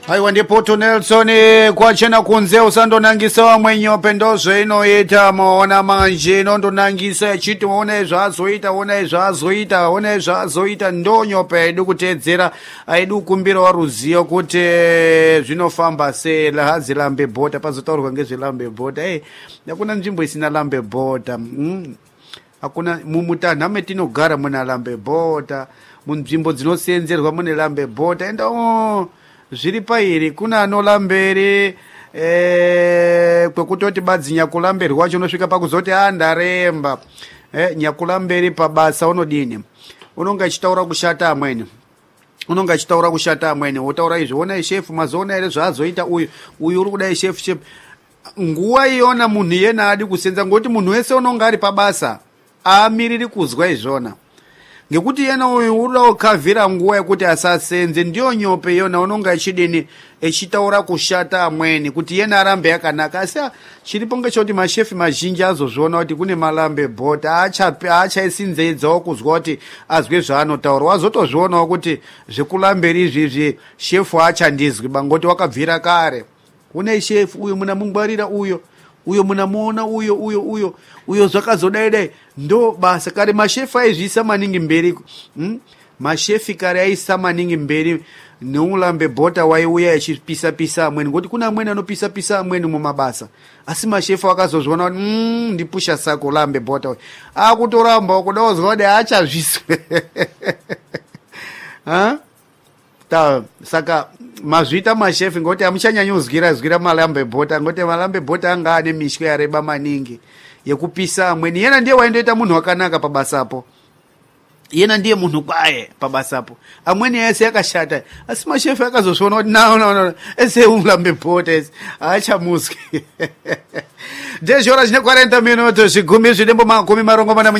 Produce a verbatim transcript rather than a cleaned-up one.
Aiwa ndipo Nelson kwachena kunze usandonangisa wamwenyo pendozve inoita maona manje inondonangisa chiti one zvazoita one zvazoita one zvazoita ndonyo pedu kutedzera aidu kumbira waruziyo kuti zvinofamba sei lahazi lambe bota pazotaurwa ngezvelambe bota eh hakuna nzvimbo isina lambe bota mm. Hakuna mumutanha metinogara muna lambe bota munzvimbo dzinosenzerwa mune lambe bota enda oh, zviri pairi kuna anolamberi eh kwekutoti badzi nyakulamberi wacho unosvika pakuzoti andaremba eh nyakulamberi pabasa unodini unonga chitaura kushata amweni unonga chitaura kushata amweni utaura izvo ona chef mazona ere zvazoita uyu uyu uri kudai chef chef nguwa iona munhu yena adi kusenza ngoti munhu wese unonga ari pabasa aamiriri kuzwa izvona ngekuti yena uyu uri kukavhira nguwa yekuti asasenze ndiyo nyope yona unonga chidini echitaura kushata amweni kuti yena arambe yakanaka asi chiripo ngechoti mashefi mazhinji azozviona kuti kune malambe bota achapi achaisinzeidzawo kuzwa kuti azwe zvaanotaura wazotozvionawo kuti zvekulamberi izvizvi shefu achandizwi bangoti wakabvira kare kune shefu uyo muna mungwarira uyo uyo munamuona uyo uyo uyo uyo zvakazodaidai ndo basa kare mashefi aizvisa maningi mberi hmm? mashefi kare aisa maningi mberi neulambe bota waiuya achipisa pisa amweni ngoti kuna amweni anopisa pisa amweni mumabasa asi mashefi akazozviona kuti mm, ndipusha sako lambe bota akutoramba kudawozwa kuti achazviswe ha ta saka mazvita mashefi ngoti amuchanyanyi uzgira zvira malambe bota ngoti malambe bota anga ane mishwe yareba maningi yekupisa amweni yena ndiye waindoita munhu wakanaka pabasapo yena ndiye munhu kwaye pabasapo amweni ese yakashata asi mashefi akazozviona kuti no no no ese ulambe bota ese achamuski dezhora zvine quarenta minutos zvigumi zvidembo makumi marongo mana